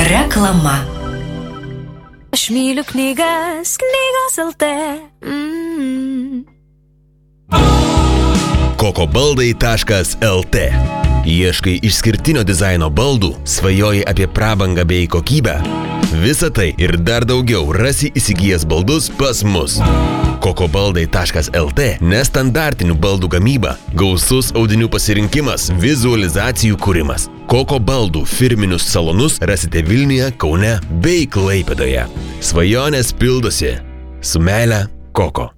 Reklama. Aš myliu knygas, knygos LT. kokobaldai.lt. Ieškai išskirtinio dizaino baldų, svajoji apie prabangą bei kokybę. Visą tai ir dar daugiau rasi įsigijęs baldus pas mus. kokobaldai.lt nestandartinių baldų gamyba, gausus audinių pasirinkimas, vizualizacijų kūrimas. Koko baldų firminius salonus rasite Vilniuje, Kaune bei Klaipėdoje. Svajonės pildosi. Su meile, Koko.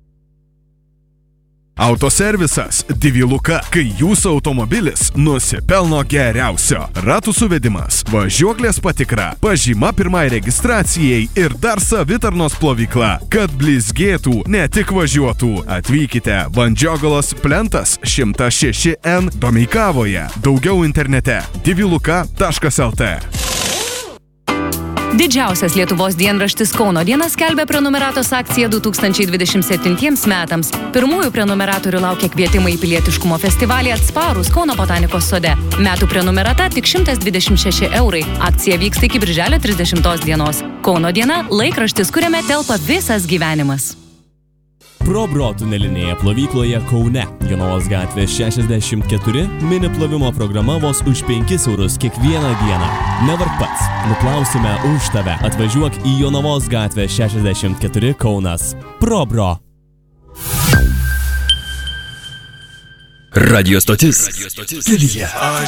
Autoservisas Diviluka, kai jūsų automobilis nusipelno geriausio. Ratų suvedimas, važiuoklės patikra, pažyma pirmai registracijai ir dar savitarnos plovykla. Kad blizgėtų, ne tik važiuotų. Atvykite Vandžiogalos plentas 106N Domeikavoje. Daugiau internete diviluka.lt. Didžiausias Lietuvos dienraštis Kauno diena skelbia prenumeratos akciją 2027 metams. Pirmųjų prenumeratorių laukia kvietimai į pilietiškumo festivalį Atsparūs Kauno botanikos sode. Metų prenumerata tik 126 €. Akcija vyksta iki birželio 30 dienos. Kauno diena – laikraštis, kuriame telpa visas gyvenimas. ProBro tunelinėje plovykloje Kaune, Jonavos gatvė 64, mini plovimo programa vos už 5 € kiekvieną dieną. Nevark pats, nuplausime už tave. Atvažiuok į Jonavos gatvę 64 Kaunas. ProBro. Radio stotis. Kelyje.